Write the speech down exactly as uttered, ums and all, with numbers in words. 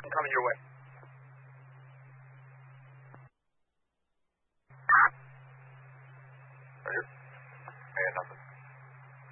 I'm coming your way. Roger. I got nothing.